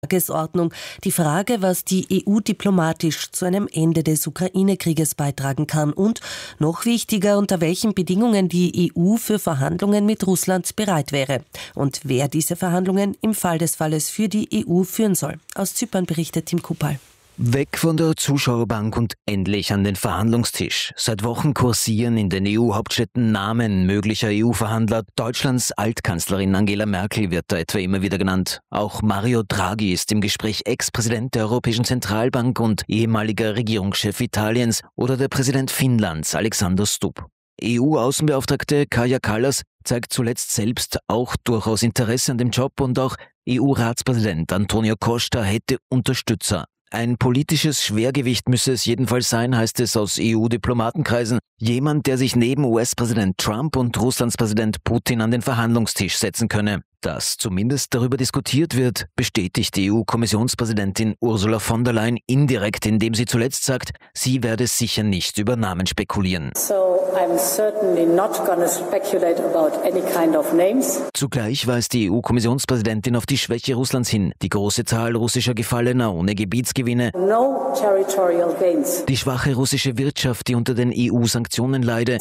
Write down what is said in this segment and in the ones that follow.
Tagesordnung die Frage, was die EU diplomatisch zu einem Ende des Ukraine-Krieges beitragen kann und, noch wichtiger, unter welchen Bedingungen die EU für Verhandlungen mit Russland bereit wäre und wer diese Verhandlungen im Fall des Falles für die EU führen soll. Aus Zypern berichtet Tim Kupal. Weg von der Zuschauerbank und endlich an den Verhandlungstisch. Seit Wochen kursieren in den EU-Hauptstädten Namen möglicher EU-Verhandler. Deutschlands Altkanzlerin Angela Merkel wird da etwa immer wieder genannt. Auch Mario Draghi ist im Gespräch, Ex-Präsident der Europäischen Zentralbank und ehemaliger Regierungschef Italiens, oder der Präsident Finnlands, Alexander Stubb. EU-Außenbeauftragte Kaja Kallas zeigt zuletzt selbst auch durchaus Interesse an dem Job und auch EU-Ratspräsident Antonio Costa hätte Unterstützer. Ein politisches Schwergewicht müsse es jedenfalls sein, heißt es aus EU-Diplomatenkreisen. Jemand, der sich neben US-Präsident Trump und Russlands Präsident Putin an den Verhandlungstisch setzen könne. Dass zumindest darüber diskutiert wird, bestätigt die EU-Kommissionspräsidentin Ursula von der Leyen indirekt, indem sie zuletzt sagt, sie werde sicher nicht über Namen spekulieren. Zugleich weist die EU-Kommissionspräsidentin auf die Schwäche Russlands hin, die große Zahl russischer Gefallener ohne Gebietsgewinne, die schwache russische Wirtschaft, die unter den EU-Sanktionen leide.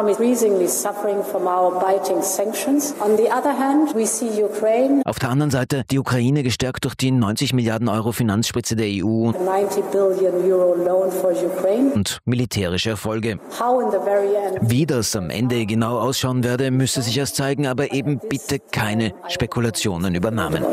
Auf der anderen Seite die Ukraine, gestärkt durch die 90 Milliarden Euro Finanzspritze der EU und militärische Erfolge. Wie das am Ende genau ausschauen werde, müsse sich erst zeigen, aber eben bitte keine Spekulationen über Namen.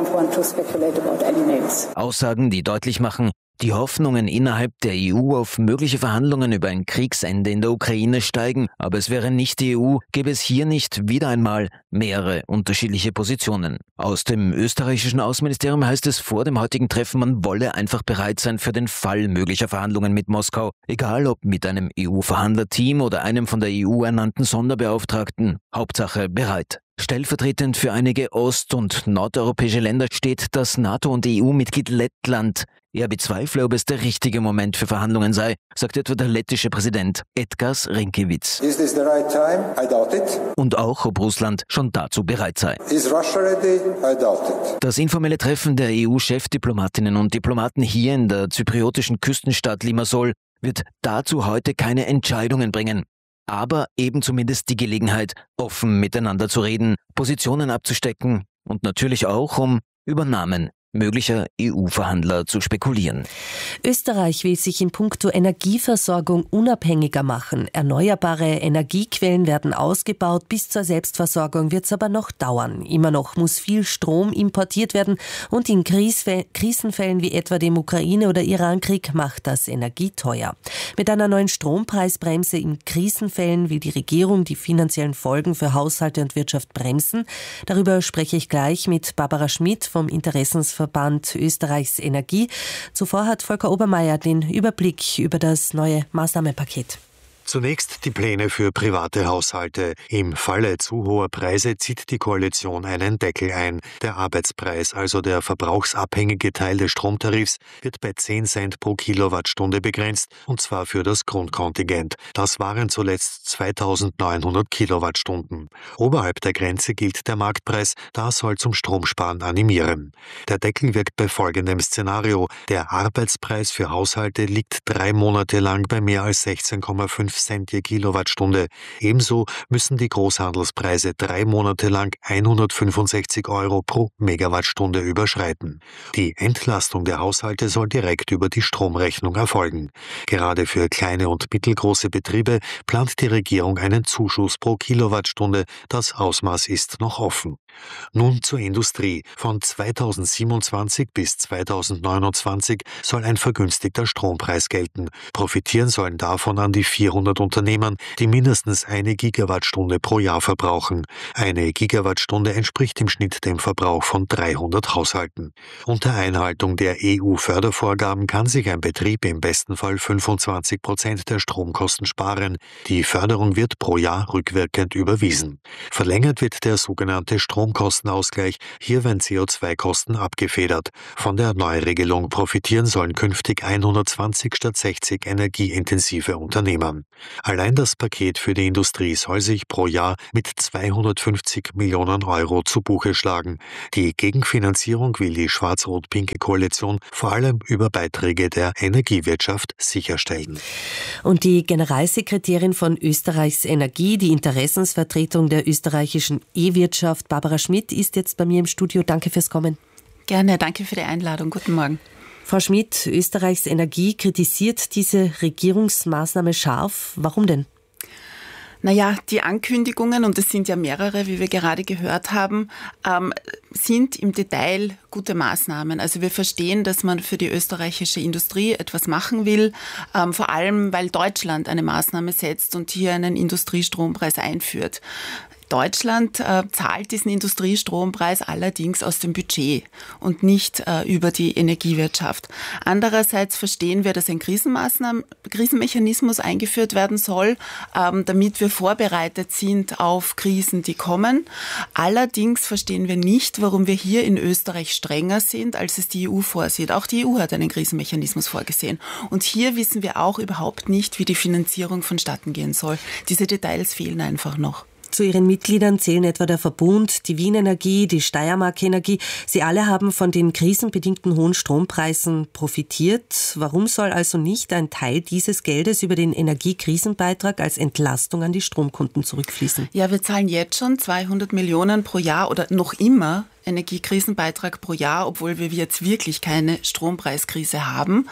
Aussagen, die deutlich machen, die Hoffnungen innerhalb der EU auf mögliche Verhandlungen über ein Kriegsende in der Ukraine steigen, aber es wäre nicht die EU, gäbe es hier nicht wieder einmal mehrere unterschiedliche Positionen. Aus dem österreichischen Außenministerium heißt es vor dem heutigen Treffen, man wolle einfach bereit sein für den Fall möglicher Verhandlungen mit Moskau, egal ob mit einem EU-Verhandlerteam oder einem von der EU ernannten Sonderbeauftragten. Hauptsache bereit. Stellvertretend für einige ost- und nordeuropäische Länder steht das NATO- und EU-Mitglied Lettland. Er bezweifle, ob es der richtige Moment für Verhandlungen sei, sagt etwa der lettische Präsident Edgars Rinkēvičs. Is this the right time? I doubt it. Und auch, ob Russland schon dazu bereit sei. Is Russia ready? I doubt it. Das informelle Treffen der EU-Chefdiplomatinnen und Diplomaten hier in der zypriotischen Küstenstadt Limassol wird dazu heute keine Entscheidungen bringen. Aber eben zumindest die Gelegenheit, offen miteinander zu reden, Positionen abzustecken und natürlich auch, um über Namen möglicher EU-Verhandler zu spekulieren. Österreich will sich in puncto Energieversorgung unabhängiger machen. Erneuerbare Energiequellen werden ausgebaut, bis zur Selbstversorgung wird es aber noch dauern. Immer noch muss viel Strom importiert werden und in Krisenfällen wie etwa dem Ukraine- oder Irankrieg macht das Energie teuer. Mit einer neuen Strompreisbremse in Krisenfällen will die Regierung die finanziellen Folgen für Haushalte und Wirtschaft bremsen. Darüber spreche ich gleich mit Barbara Schmidt vom Interessensverband Österreichs Energie. Zuvor hat Volker Obermeier den Überblick über das neue Maßnahmenpaket. Zunächst die Pläne für private Haushalte. Im Falle zu hoher Preise zieht die Koalition einen Deckel ein. Der Arbeitspreis, also der verbrauchsabhängige Teil des Stromtarifs, wird bei 10 Cent pro Kilowattstunde begrenzt, und zwar für das Grundkontingent. Das waren zuletzt 2.900 Kilowattstunden. Oberhalb der Grenze gilt der Marktpreis, das soll zum Stromsparen animieren. Der Deckel wirkt bei folgendem Szenario. Der Arbeitspreis für Haushalte liegt 3 Monate lang bei mehr als 16,5 Cent je Kilowattstunde. Ebenso müssen die Großhandelspreise 3 Monate lang 165 Euro pro Megawattstunde überschreiten. Die Entlastung der Haushalte soll direkt über die Stromrechnung erfolgen. Gerade für kleine und mittelgroße Betriebe plant die Regierung einen Zuschuss pro Kilowattstunde. Das Ausmaß ist noch offen. Nun zur Industrie. Von 2027 bis 2029 soll ein vergünstigter Strompreis gelten. Profitieren sollen davon an die 400 Unternehmen, die mindestens 1 Gigawattstunde pro Jahr verbrauchen. 1 Gigawattstunde entspricht im Schnitt dem Verbrauch von 300 Haushalten. Unter Einhaltung der EU-Fördervorgaben kann sich ein Betrieb im besten Fall 25% der Stromkosten sparen. Die Förderung wird pro Jahr rückwirkend überwiesen. Verlängert wird der sogenannte Strom Stromkostenausgleich. Hier werden CO2-Kosten abgefedert. Von der Neuregelung profitieren sollen künftig 120 statt 60 energieintensive Unternehmen. Allein das Paket für die Industrie soll sich pro Jahr mit 250 Millionen Euro zu Buche schlagen. Die Gegenfinanzierung will die schwarz-rot-pinke Koalition vor allem über Beiträge der Energiewirtschaft sicherstellen. Und die Generalsekretärin von Österreichs Energie, die Interessensvertretung der österreichischen E-Wirtschaft, Barbara Schmidt, ist jetzt bei mir im Studio. Danke fürs Kommen. Gerne, danke für die Einladung. Guten Morgen. Frau Schmidt, Österreichs Energie kritisiert diese Regierungsmaßnahme scharf. Warum denn? Naja, die Ankündigungen, und es sind ja mehrere, wie wir gerade gehört haben, sind im Detail gute Maßnahmen. Also wir verstehen, dass man für die österreichische Industrie etwas machen will, vor allem weil Deutschland eine Maßnahme setzt und hier einen Industriestrompreis einführt. Deutschland zahlt diesen Industriestrompreis allerdings aus dem Budget und nicht über die Energiewirtschaft. Andererseits verstehen wir, dass ein Krisenmechanismus eingeführt werden soll, damit wir vorbereitet sind auf Krisen, die kommen. Allerdings verstehen wir nicht, warum wir hier in Österreich strenger sind, als es die EU vorsieht. Auch die EU hat einen Krisenmechanismus vorgesehen. Und hier wissen wir auch überhaupt nicht, wie die Finanzierung vonstatten gehen soll. Diese Details fehlen einfach noch. Zu Ihren Mitgliedern zählen etwa der Verbund, die Wien Energie, die Steiermark Energie. Sie alle haben von den krisenbedingten hohen Strompreisen profitiert. Warum soll also nicht ein Teil dieses Geldes über den Energiekrisenbeitrag als Entlastung an die Stromkunden zurückfließen? Ja, wir zahlen jetzt schon 200 Millionen pro Jahr oder noch immer Energiekrisenbeitrag pro Jahr, obwohl wir jetzt wirklich keine Strompreiskrise haben.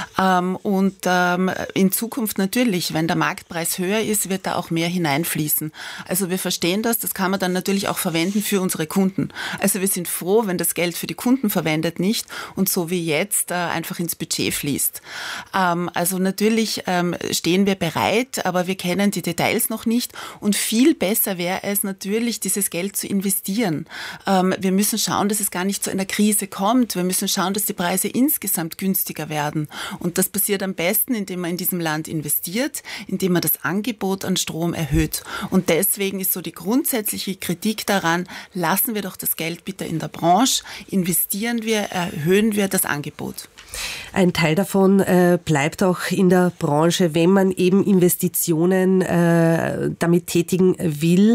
In Zukunft natürlich, wenn der Marktpreis höher ist, wird da auch mehr hineinfließen. Also wir verstehen das kann man dann natürlich auch verwenden für unsere Kunden. Also wir sind froh, wenn das Geld für die Kunden verwendet nicht und so wie jetzt einfach ins Budget fließt. Also natürlich stehen wir bereit, aber wir kennen die Details noch nicht und viel besser wäre es natürlich, dieses Geld zu investieren. Wir müssen schauen, dass es gar nicht zu einer Krise kommt. Wir müssen schauen, dass die Preise insgesamt günstiger werden. Und das passiert am besten, indem man in diesem Land investiert, indem man das Angebot an Strom erhöht. Und deswegen ist so die grundsätzliche Kritik daran, lassen wir doch das Geld bitte in der Branche, investieren wir, erhöhen wir das Angebot. Ein Teil davon bleibt auch in der Branche, wenn man eben Investitionen damit tätigen will.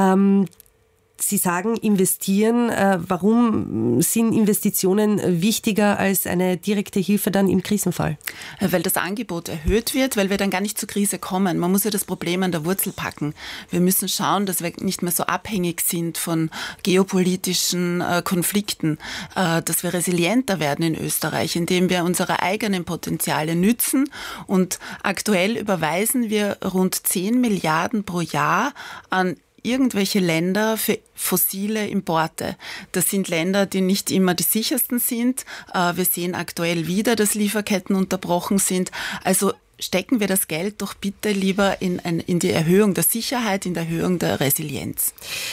Sie sagen investieren. Warum sind Investitionen wichtiger als eine direkte Hilfe dann im Krisenfall? Weil das Angebot erhöht wird, weil wir dann gar nicht zur Krise kommen. Man muss ja das Problem an der Wurzel packen. Wir müssen schauen, dass wir nicht mehr so abhängig sind von geopolitischen Konflikten, dass wir resilienter werden in Österreich, indem wir unsere eigenen Potenziale nützen. Und aktuell überweisen wir rund 10 Milliarden pro Jahr an irgendwelche Länder für fossile Importe. Das sind Länder, die nicht immer die sichersten sind. Wir sehen aktuell wieder, dass Lieferketten unterbrochen sind. Also stecken wir das Geld doch bitte lieber in die Erhöhung der Sicherheit, in die Erhöhung der Resilienz.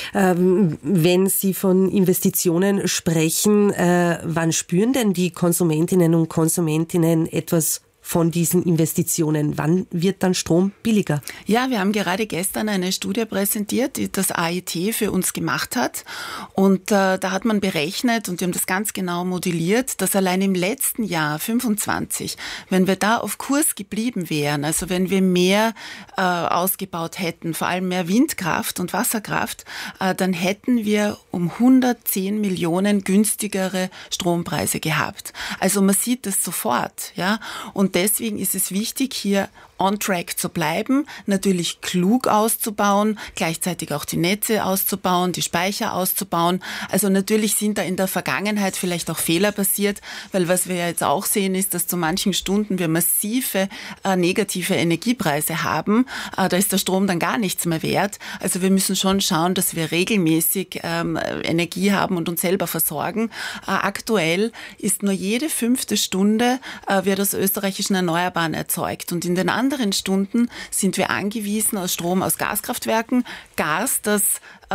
Wenn Sie von Investitionen sprechen, wann spüren denn die Konsumentinnen und Konsumentinnen etwas von diesen Investitionen? Wann wird dann Strom billiger? Ja, wir haben gerade gestern eine Studie präsentiert, die das AIT für uns gemacht hat. Und da hat man berechnet, und wir haben das ganz genau modelliert, dass allein im letzten Jahr, 25, wenn wir da auf Kurs geblieben wären, also wenn wir mehr ausgebaut hätten, vor allem mehr Windkraft und Wasserkraft, dann hätten wir um 110 Millionen günstigere Strompreise gehabt. Also man sieht das sofort, ja. Und deswegen ist es wichtig, hier on track zu bleiben, natürlich klug auszubauen, gleichzeitig auch die Netze auszubauen, die Speicher auszubauen. Also natürlich sind da in der Vergangenheit vielleicht auch Fehler passiert, weil was wir jetzt auch sehen ist, dass zu manchen Stunden wir massive negative Energiepreise haben. Da ist der Strom dann gar nichts mehr wert. Also wir müssen schon schauen, dass wir regelmäßig Energie haben und uns selber versorgen. Aktuell ist nur jede 5. Stunde wird aus österreichischen Erneuerbaren erzeugt und in den anderen Stunden sind wir angewiesen auf Strom aus Gaskraftwerken. Gas, das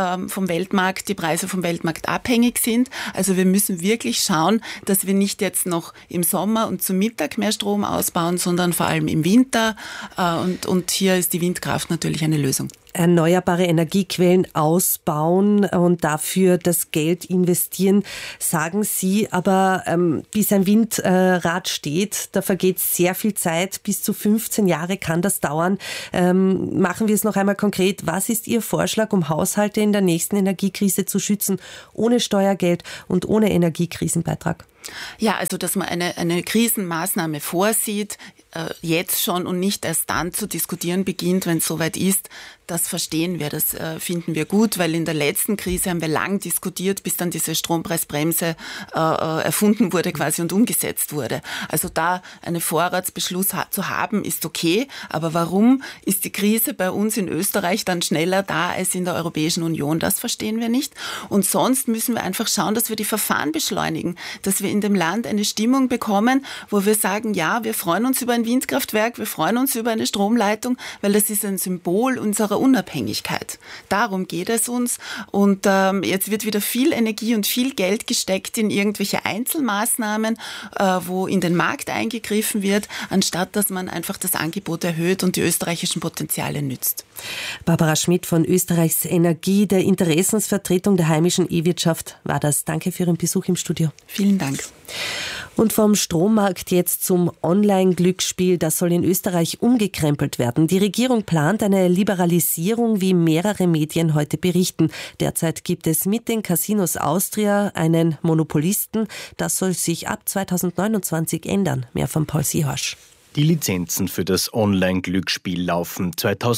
vom Weltmarkt, die Preise vom Weltmarkt abhängig sind. Also wir müssen wirklich schauen, dass wir nicht jetzt noch im Sommer und zum Mittag mehr Strom ausbauen, sondern vor allem im Winter. Und hier ist die Windkraft natürlich eine Lösung. Erneuerbare Energiequellen ausbauen und dafür das Geld investieren, sagen Sie. Aber bis ein Windrad steht, da vergeht sehr viel Zeit. Bis zu 15 Jahre kann das dauern. Machen wir es noch einmal konkret. Was ist Ihr Vorschlag, um Haushalte in der nächsten Energiekrise zu schützen, ohne Steuergeld und ohne Energiekrisenbeitrag? Ja, also dass man eine Krisenmaßnahme vorsieht, jetzt schon und nicht erst dann zu diskutieren beginnt, wenn es soweit ist, das verstehen wir, das finden wir gut, weil in der letzten Krise haben wir lang diskutiert, bis dann diese Strompreisbremse erfunden wurde quasi und umgesetzt wurde. Also da einen Vorratsbeschluss zu haben, ist okay, aber warum ist die Krise bei uns in Österreich dann schneller da als in der Europäischen Union? Das verstehen wir nicht. Und sonst müssen wir einfach schauen, dass wir die Verfahren beschleunigen, dass wir in dem Land eine Stimmung bekommen, wo wir sagen, ja, wir freuen uns über ein Windkraftwerk, wir freuen uns über eine Stromleitung, weil das ist ein Symbol unserer Unabhängigkeit. Darum geht es uns. Und jetzt wird wieder viel Energie und viel Geld gesteckt in irgendwelche Einzelmaßnahmen, wo in den Markt eingegriffen wird, anstatt dass man einfach das Angebot erhöht und die österreichischen Potenziale nützt. Barbara Schmidt von Österreichs Energie, der Interessensvertretung der heimischen E-Wirtschaft war das. Danke für Ihren Besuch im Studio. Vielen Dank. Und vom Strommarkt jetzt zum Online-Glücksspiel. Das soll in Österreich umgekrempelt werden. Die Regierung plant eine Liberalisierung, wie mehrere Medien heute berichten. Derzeit gibt es mit den Casinos Austria einen Monopolisten. Das soll sich ab 2029 ändern. Mehr von Paul Seehorsch. Die Lizenzen für das Online-Glücksspiel laufen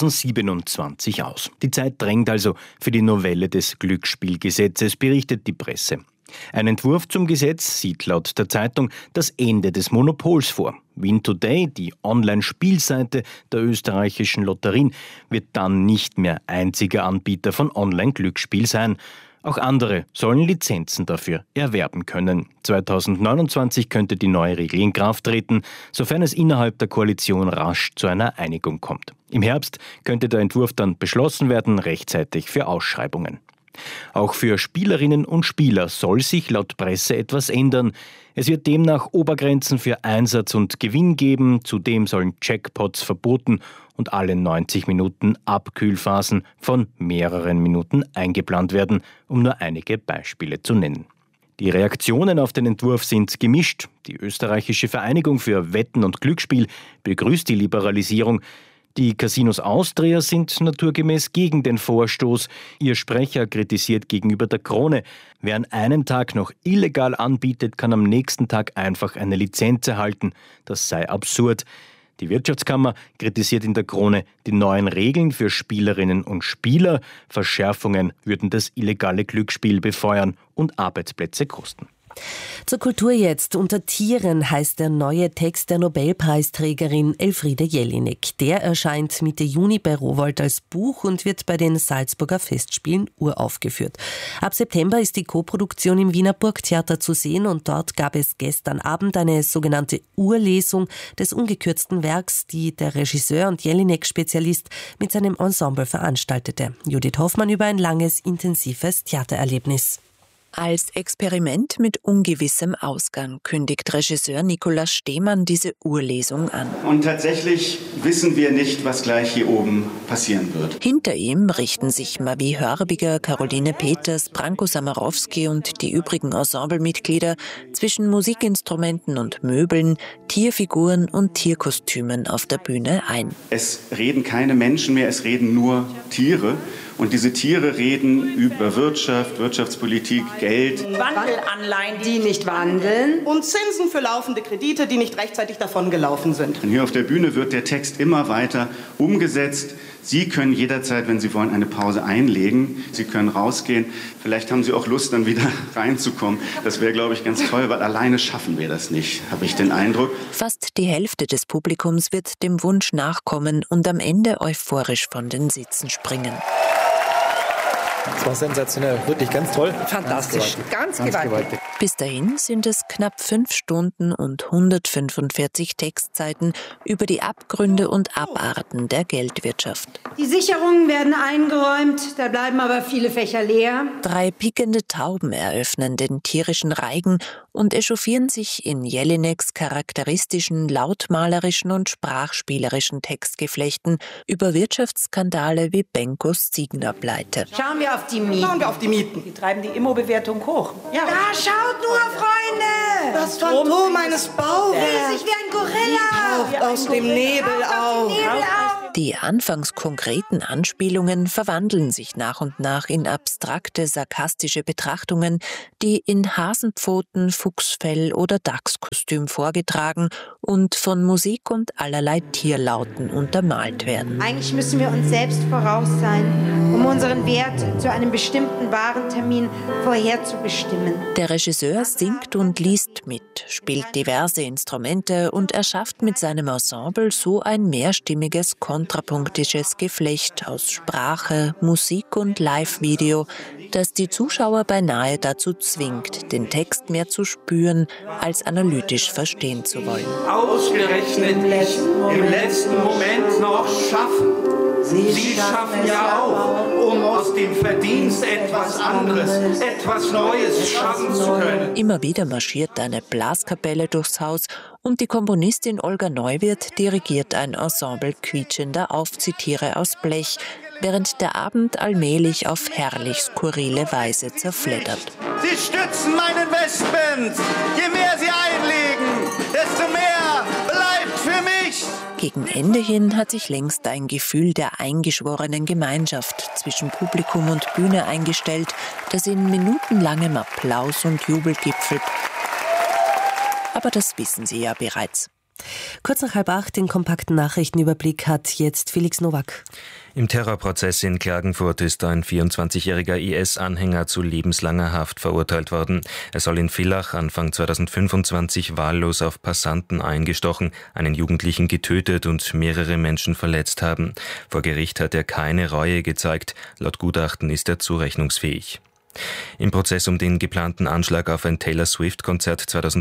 2027 aus. Die Zeit drängt also für die Novelle des Glücksspielgesetzes, berichtet die Presse. Ein Entwurf zum Gesetz sieht laut der Zeitung das Ende des Monopols vor. Win Today, die Online-Spielseite der österreichischen Lotterien, wird dann nicht mehr einziger Anbieter von Online-Glücksspiel sein. Auch andere sollen Lizenzen dafür erwerben können. 2029 könnte die neue Regel in Kraft treten, sofern es innerhalb der Koalition rasch zu einer Einigung kommt. Im Herbst könnte der Entwurf dann beschlossen werden, rechtzeitig für Ausschreibungen. Auch für Spielerinnen und Spieler soll sich laut Presse etwas ändern. Es wird demnach Obergrenzen für Einsatz und Gewinn geben. Zudem sollen Jackpots verboten und alle 90 Minuten Abkühlphasen von mehreren Minuten eingeplant werden, um nur einige Beispiele zu nennen. Die Reaktionen auf den Entwurf sind gemischt. Die österreichische Vereinigung für Wetten und Glücksspiel begrüßt die Liberalisierung. Die Casinos Austria sind naturgemäß gegen den Vorstoß. Ihr Sprecher kritisiert gegenüber der Krone: Wer an einem Tag noch illegal anbietet, kann am nächsten Tag einfach eine Lizenz erhalten. Das sei absurd. Die Wirtschaftskammer kritisiert in der Krone die neuen Regeln für Spielerinnen und Spieler. Verschärfungen würden das illegale Glücksspiel befeuern und Arbeitsplätze kosten. Zur Kultur jetzt. Unter Tieren heißt der neue Text der Nobelpreisträgerin Elfriede Jelinek. Der erscheint Mitte Juni bei Rowohlt als Buch und wird bei den Salzburger Festspielen uraufgeführt. Ab September ist die Koproduktion im Wiener Burgtheater zu sehen und dort gab es gestern Abend eine sogenannte Urlesung des ungekürzten Werks, die der Regisseur und Jelinek-Spezialist mit seinem Ensemble veranstaltete. Judith Hoffmann über ein langes, intensives Theatererlebnis. Als Experiment mit ungewissem Ausgang kündigt Regisseur Nikolaus Stehmann diese Urlesung an. Und tatsächlich wissen wir nicht, was gleich hier oben passieren wird. Hinter ihm richten sich Mavi Hörbiger, Caroline Peters, Branko Samarowski und die übrigen Ensemblemitglieder zwischen Musikinstrumenten und Möbeln, Tierfiguren und Tierkostümen auf der Bühne ein. Es reden keine Menschen mehr, es reden nur Tiere. Und diese Tiere reden über Wirtschaft, Wirtschaftspolitik, Geld. Wandelanleihen, die nicht wandeln. Und Zinsen für laufende Kredite, die nicht rechtzeitig davongelaufen sind. Und hier auf der Bühne wird der Text immer weiter umgesetzt. Sie können jederzeit, wenn Sie wollen, eine Pause einlegen. Sie können rausgehen. Vielleicht haben Sie auch Lust, dann wieder reinzukommen. Das wäre, glaube ich, ganz toll, weil alleine schaffen wir das nicht, habe ich den Eindruck. Fast die Hälfte des Publikums wird dem Wunsch nachkommen und am Ende euphorisch von den Sitzen springen. Es war sensationell, wirklich ganz toll. Fantastisch, ganz gewaltig. Bis dahin sind es knapp 5 Stunden und 145 Textseiten über die Abgründe und Abarten der Geldwirtschaft. Die Sicherungen werden eingeräumt, da bleiben aber viele Fächer leer. 3 pickende Tauben eröffnen den tierischen Reigen und echauffieren sich in Jelineks charakteristischen, lautmalerischen und sprachspielerischen Textgeflechten über Wirtschaftsskandale wie Benkos Ziegner-Pleite. Schauen wir auf die Mieten. Schauen wir auf die Mieten. Die treiben die Immobewertung hoch. Ja. Da schaut nur, Freunde! Das Phantom eines Bauwerks. Riesig wie ein Gorilla! Taucht aus dem Nebel auf. Die anfangs konkreten Anspielungen verwandeln sich nach und nach in abstrakte, sarkastische Betrachtungen, die in Hasenpfoten, Fuchsfell oder Dachskostüm vorgetragen und von Musik und allerlei Tierlauten untermalt werden. Eigentlich müssen wir uns selbst voraus sein, um unseren Wert zu einem bestimmten Warentermin vorherzubestimmen. Der Regisseur singt und liest mit, spielt diverse Instrumente und erschafft mit seinem Ensemble so ein mehrstimmiges, kontrapunktisches Geflecht aus Sprache, Musik und Live-Video, das die Zuschauer beinahe dazu zwingt, den Text mehr zu spüren, als analytisch verstehen zu wollen. Ausgerechnet im letzten Moment noch schaffen. Sie schaffen ja auch, um aus dem Verdienst etwas anderes, etwas Neues schaffen zu können. Immer wieder marschiert eine Blaskapelle durchs Haus und die Komponistin Olga Neuwirth dirigiert ein Ensemble quietschender Aufziehtiere aus Blech, während der Abend allmählich auf herrlich skurrile Weise zerfleddert. Sie stützen mein Investment. Je mehr Sie einlegen, desto mehr bleibt für mich. Gegen Ende hin hat sich längst ein Gefühl der eingeschworenen Gemeinschaft zwischen Publikum und Bühne eingestellt, das in minutenlangem Applaus und Jubel gipfelt. Aber das wissen Sie ja bereits. Kurz nach 7:30 den kompakten Nachrichtenüberblick hat jetzt Felix Nowak. Im Terrorprozess in Klagenfurt ist ein 24-jähriger IS-Anhänger zu lebenslanger Haft verurteilt worden. Er soll in Villach Anfang 2025 wahllos auf Passanten eingestochen, einen Jugendlichen getötet und mehrere Menschen verletzt haben. Vor Gericht hat er keine Reue gezeigt. Laut Gutachten ist er zurechnungsfähig. Im Prozess um den geplanten Anschlag auf ein Taylor Swift-Konzert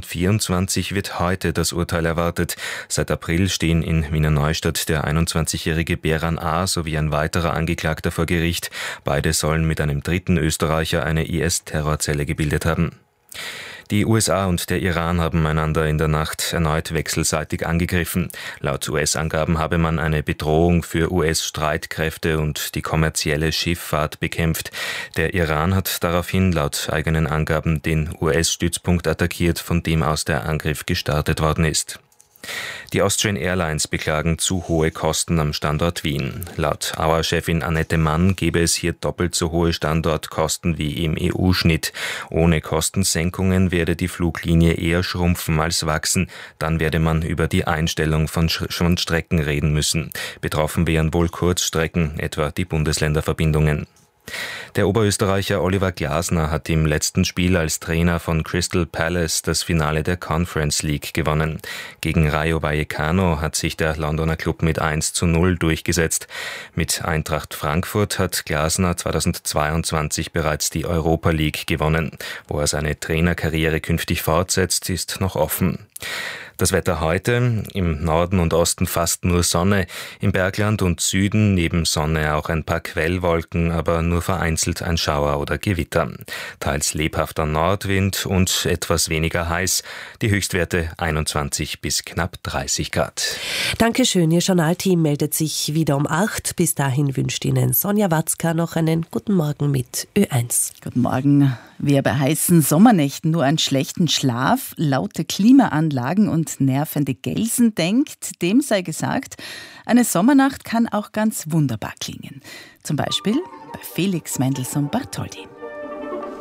2024 wird heute das Urteil erwartet. Seit April stehen in Wiener Neustadt der 21-jährige Beran A. sowie ein weiterer Angeklagter vor Gericht. Beide sollen mit einem dritten Österreicher eine IS-Terrorzelle gebildet haben. Die USA und der Iran haben einander in der Nacht erneut wechselseitig angegriffen. Laut US-Angaben habe man eine Bedrohung für US-Streitkräfte und die kommerzielle Schifffahrt bekämpft. Der Iran hat daraufhin laut eigenen Angaben den US-Stützpunkt attackiert, von dem aus der Angriff gestartet worden ist. Die Austrian Airlines beklagen zu hohe Kosten am Standort Wien. Laut Auer-Chefin Annette Mann gebe es hier doppelt so hohe Standortkosten wie im EU-Schnitt. Ohne Kostensenkungen werde die Fluglinie eher schrumpfen als wachsen. Dann werde man über die Einstellung von Strecken reden müssen. Betroffen wären wohl Kurzstrecken, etwa die Bundesländerverbindungen. Der Oberösterreicher Oliver Glasner hat im letzten Spiel als Trainer von Crystal Palace das Finale der Conference League gewonnen. Gegen Rayo Vallecano hat sich der Londoner Club mit 1:0 durchgesetzt. Mit Eintracht Frankfurt hat Glasner 2022 bereits die Europa League gewonnen. Wo er seine Trainerkarriere künftig fortsetzt, ist noch offen. Das Wetter heute: im Norden und Osten fast nur Sonne, im Bergland und Süden neben Sonne auch ein paar Quellwolken, aber nur vereinzelt ein Schauer oder Gewitter. Teils lebhafter Nordwind und etwas weniger heiß. Die Höchstwerte 21 bis knapp 30 Grad. Dankeschön, Ihr Journalteam meldet sich wieder um 8. Bis dahin wünscht Ihnen Sonja Watzka noch einen guten Morgen mit Ö1. Guten Morgen. Wer bei heißen Sommernächten nur an schlechten Schlaf, laute Klimaanlagen und nervende Gelsen denkt, dem sei gesagt, eine Sommernacht kann auch ganz wunderbar klingen. Zum Beispiel bei Felix Mendelssohn Bartholdy.